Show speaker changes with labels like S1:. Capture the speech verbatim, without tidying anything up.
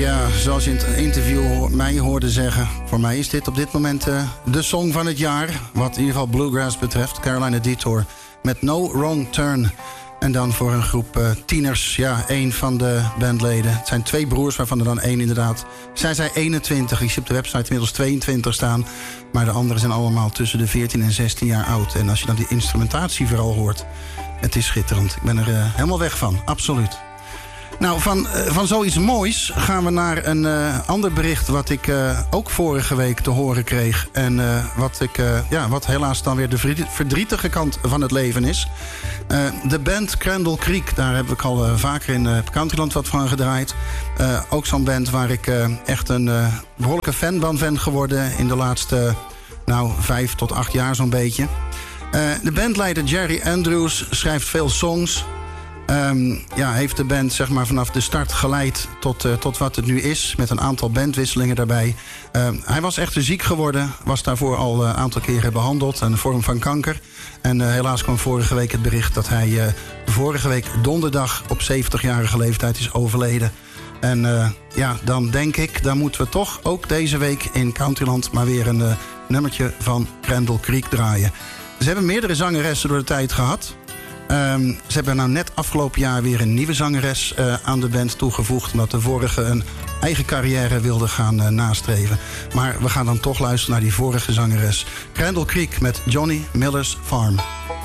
S1: Ja, zoals je in het interview mij hoorde zeggen, voor mij is dit op dit moment uh, de song van het jaar. Wat in ieder geval bluegrass betreft. Carolina Detour met No Wrong Turn. En dan voor een groep uh, tieners, ja, één van de bandleden. Het zijn twee broers, waarvan er dan één inderdaad... Zij zijn eenentwintig, ik zie op de website inmiddels tweeëntwintig staan. Maar de anderen zijn allemaal tussen de veertien en zestien jaar oud. En als je dan die instrumentatie vooral hoort, het is schitterend. Ik ben er uh, helemaal weg van, absoluut. Nou, van, uh, van zoiets moois gaan we naar een uh, ander bericht... wat ik uh, ook vorige week te horen kreeg. En uh, wat, ik, uh, ja, wat helaas dan weer de verdrietige kant van het leven is. Uh, de band Crandall Creek, daar heb ik al uh, vaker in uh, Countryland wat van gedraaid. Uh, ook zo'n band waar ik uh, echt een uh, behoorlijke fan van ben geworden... in de laatste uh, nou, vijf tot acht jaar zo'n beetje. Uh, de bandleider Jerry Andrews schrijft veel songs... Um, ja, heeft de band zeg maar, vanaf de start geleid tot, uh, tot wat het nu is... met een aantal bandwisselingen daarbij. Uh, hij was echter ziek geworden, was daarvoor al een uh, aantal keren behandeld... aan de vorm van kanker. En uh, helaas kwam vorige week het bericht dat hij uh, vorige week donderdag... op zeventigjarige leeftijd is overleden. En uh, ja, dan denk ik, dan moeten we toch ook deze week in Countryland... maar weer een uh, nummertje van Crandall Creek draaien. Ze hebben meerdere zangeressen door de tijd gehad... Um, ze hebben nou net afgelopen jaar weer een nieuwe zangeres uh, aan de band toegevoegd... omdat de vorige een eigen carrière wilde gaan uh, nastreven. Maar we gaan dan toch luisteren naar die vorige zangeres. Crandall Creek met Johnny Miller's Farm.